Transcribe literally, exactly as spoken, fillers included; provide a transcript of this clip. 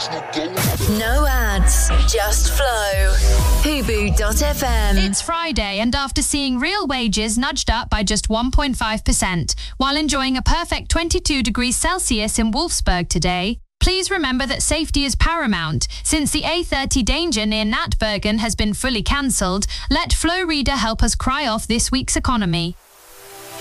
No ads, just flow. Hubu dot f m. It's Friday, and after seeing real wages nudged up by just one point five percent, while enjoying a perfect twenty-two degrees Celsius in Wolfsburg today, please remember that safety is paramount. Since the A thirty danger near Natbergen has been fully cancelled, let Flow Reader help us cry off this week's economy.